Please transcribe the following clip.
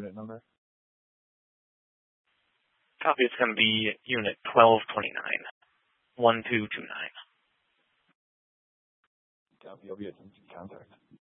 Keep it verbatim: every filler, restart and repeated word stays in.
unit number? Copy, it's going to be Unit twelve twenty-nine, one two two nine. Copy, I'll be attempting contact.